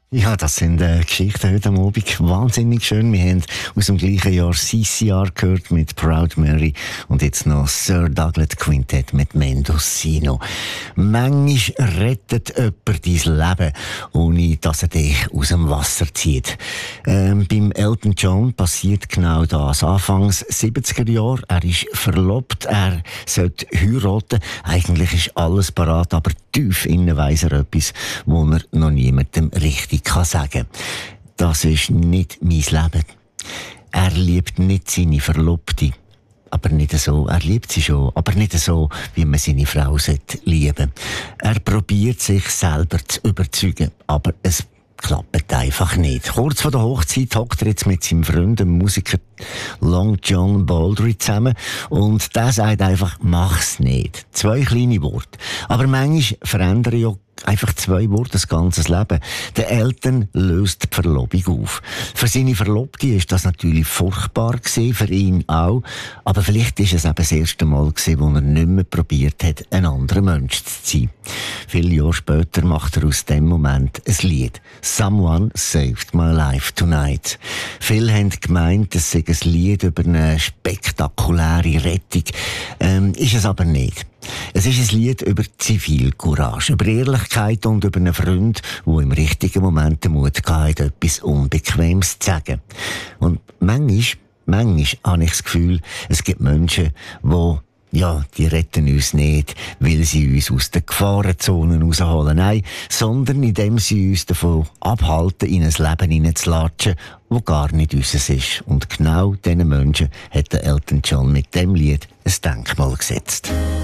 Ja, das sind Geschichten heute am Abend. Wahnsinnig schön. Wir haben aus dem gleichen Jahr CCR gehört mit Proud Mary und jetzt noch Sir Douglas Quintet mit Mendocino. Manchmal rettet jemand dein Leben, ohne dass er dich aus dem Wasser zieht. Beim Elton John passiert genau das. Anfangs 70er Jahre. Er ist verlobt, er sollte heiraten. Eigentlich ist alles parat, aber tief innen weiss er etwas, wo er noch niemandem richtig kann sagen. Das ist nicht mein Leben. Er liebt nicht seine Verlobte. Aber nicht so. Er liebt sie schon, aber nicht so, wie man seine Frau lieben sollte. Er probiert sich selber zu überzeugen, aber es klappt einfach nicht. Kurz vor der Hochzeit hockt er jetzt mit seinem Freund, dem Musiker Long John Baldry, zusammen und der sagt einfach, mach's nicht. 2 kleine Worte. Aber manchmal verändern ja einfach 2 Worte das ganze Leben. Der Eltern löst die Verlobung auf. Für seine Verlobte ist das natürlich furchtbar gewesen, für ihn auch. Aber vielleicht ist es eben das erste Mal gewesen, wo er nicht mehr probiert hat, ein anderer Mensch zu sein. Viele Jahre später macht er aus dem Moment ein Lied. Someone Saved My Life Tonight. Viele haben gemeint, es sei ein Lied über eine spektakuläre Rettung. Ist es aber nicht. Es ist ein Lied über Zivilcourage, über Ehrlichkeit und über einen Freund, der im richtigen Moment den Mut hatte, etwas Unbequemes zu sagen. Und manchmal habe ich das Gefühl, es gibt Menschen, die retten uns nicht, weil sie uns aus den Gefahrenzonen rausholen. Nein, sondern indem sie uns davon abhalten, in ein Leben hineinzulatschen, das gar nicht unseres ist. Und genau diesen Menschen hat der Elton John mit dem Lied ein Denkmal gesetzt.